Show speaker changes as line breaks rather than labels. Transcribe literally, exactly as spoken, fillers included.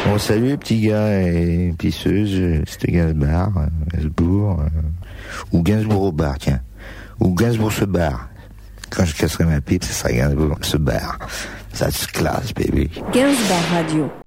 Bon, salut les petits gars et pisseuses, c'était Gainsbourg, euh, Gainsbourg, euh, ou Gainsbourg au bar, tiens. Ou Gainsbourg se barre. Quand je casserai ma pipe, ce sera Gainsbourg se barre. Ça se classe, baby.
Gainsbourg Radio.